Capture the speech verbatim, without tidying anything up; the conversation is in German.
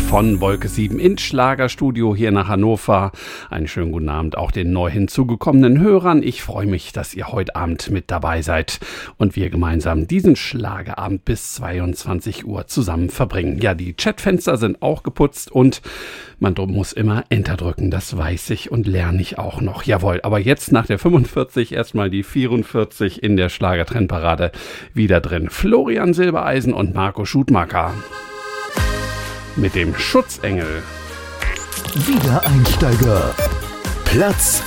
von Wolke sieben ins Schlagerstudio hier nach Hannover. Einen schönen guten Abend auch den neu hinzugekommenen Hörern. Ich freue mich, dass ihr heute Abend mit dabei seid und wir gemeinsam diesen Schlagerabend bis zweiundzwanzig Uhr zusammen verbringen. Ja, die Chatfenster sind auch geputzt und man muss immer Enter drücken, das weiß ich und lerne ich auch noch. Jawohl, aber jetzt nach der fünfundvierzig erstmal die vierundvierzig in der Schlagertrendparade wieder drin. Florian Silbereisen und Marco Schutmacher mit dem Schutzengel. Wiedereinsteiger. Platz